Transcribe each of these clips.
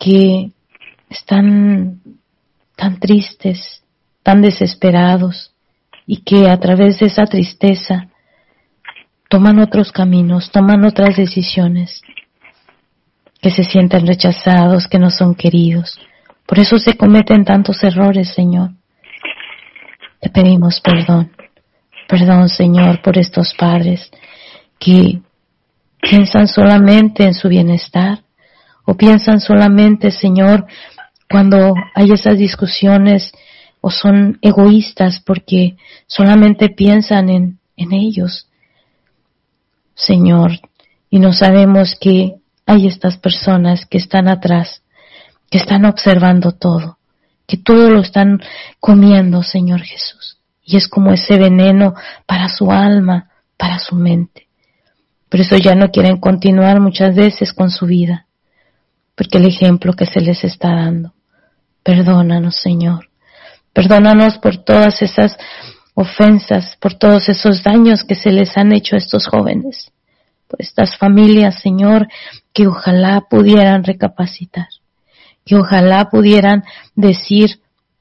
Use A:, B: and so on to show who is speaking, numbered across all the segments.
A: que están tan tristes, tan desesperados, y que a través de esa tristeza toman otros caminos, toman otras decisiones, que se sienten rechazados, que no son queridos. Por eso se cometen tantos errores, Señor. Te pedimos perdón. Perdón, Señor, por estos padres que piensan solamente en su bienestar, o piensan solamente, Señor, cuando hay esas discusiones, o son egoístas porque solamente piensan en ellos, Señor, y no sabemos que hay estas personas que están atrás, que están observando todo, que todo lo están comiendo, Señor Jesús. Y es como ese veneno para su alma, para su mente. Por eso ya no quieren continuar muchas veces con su vida, porque el ejemplo que se les está dando. Perdónanos, Señor. Perdónanos por todas esas ofensas, por todos esos daños que se les han hecho a estos jóvenes, por estas familias, Señor, que ojalá pudieran recapacitar, que ojalá pudieran decir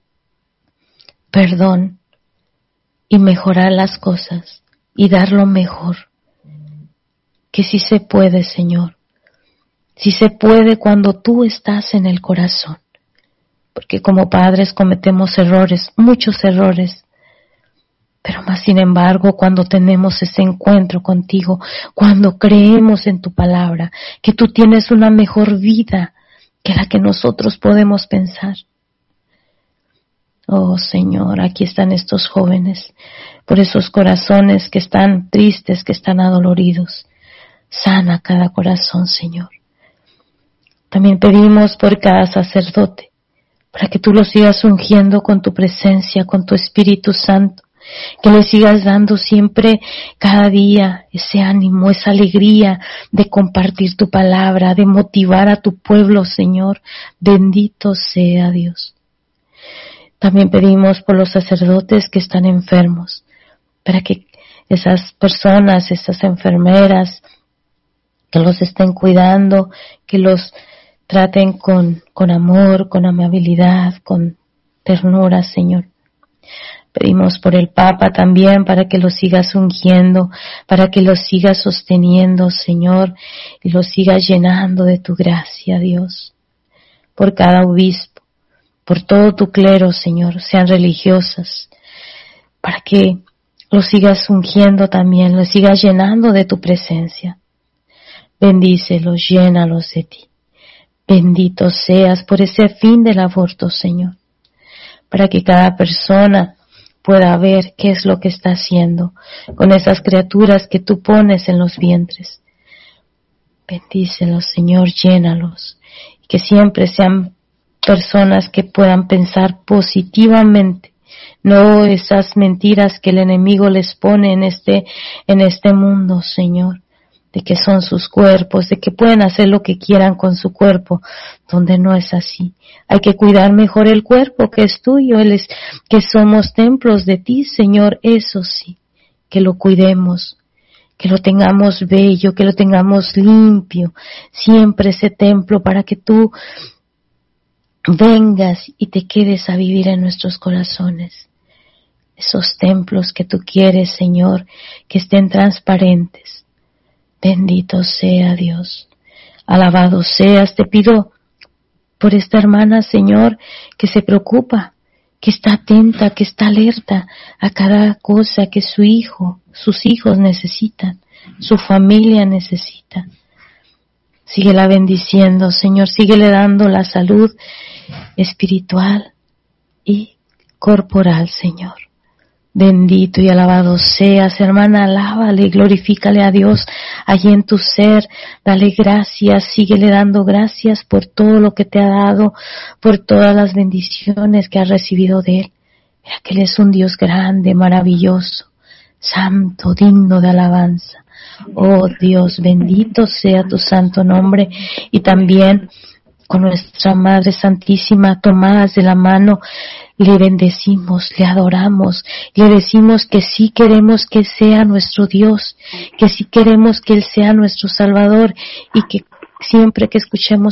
A: perdón y mejorar las cosas y dar lo mejor. Que sí se puede, Señor. Sí se puede cuando tú estás en el corazón. Porque como padres cometemos errores, muchos errores. Pero más sin embargo, cuando tenemos ese encuentro contigo, cuando creemos en tu palabra, que tú tienes una mejor vida que la que nosotros podemos pensar. Oh Señor, aquí están estos jóvenes, por esos corazones que están tristes, que están adoloridos. Sana cada corazón, Señor. También pedimos por cada sacerdote, para que tú lo sigas ungiendo con tu presencia, con tu Espíritu Santo, que le sigas dando siempre, cada día, ese ánimo, esa alegría de compartir tu palabra, de motivar a tu pueblo, Señor. Bendito sea Dios. También pedimos por los sacerdotes que están enfermos, para que esas personas, esas enfermeras, que los estén cuidando, que los traten con amor, con amabilidad, con ternura, Señor. Pedimos por el Papa también para que lo sigas ungiendo, para que lo sigas sosteniendo, Señor, y lo sigas llenando de tu gracia, Dios. Por cada obispo, por todo tu clero, Señor, sean religiosas, para que lo sigas ungiendo también, lo sigas llenando de tu presencia. Bendícelos, llénalos de ti. Bendito seas por ese fin del aborto, Señor, para que cada persona pueda ver qué es lo que está haciendo con esas criaturas que tú pones en los vientres. Bendícelos, Señor, llénalos, y que siempre sean personas que puedan pensar positivamente, no esas mentiras que el enemigo les pone en este mundo, Señor, de que son sus cuerpos, de que pueden hacer lo que quieran con su cuerpo, donde no es así. Hay que cuidar mejor el cuerpo que es tuyo, que somos templos de ti, Señor, eso sí, que lo cuidemos, que lo tengamos bello, que lo tengamos limpio, siempre ese templo para que tú vengas y te quedes a vivir en nuestros corazones. Esos templos que tú quieres, Señor, que estén transparentes. Bendito sea Dios, alabado seas. Te pido por esta hermana, Señor, que se preocupa, que está atenta, que está alerta a cada cosa que sus hijos necesitan, su familia necesita. Síguela bendiciendo, Señor, síguele dando la salud espiritual y corporal, Señor. Bendito y alabado seas, hermana, alábale, glorifícale a Dios allí en tu ser, dale gracias, síguele dando gracias por todo lo que te ha dado, por todas las bendiciones que has recibido de Él. Mira que Él es un Dios grande, maravilloso, santo, digno de alabanza. Oh Dios, bendito sea tu santo nombre. Y también con nuestra Madre Santísima, tomadas de la mano, le bendecimos, le adoramos, le decimos que sí queremos que sea nuestro Dios, que sí queremos que Él sea nuestro Salvador, y que siempre que escuchemos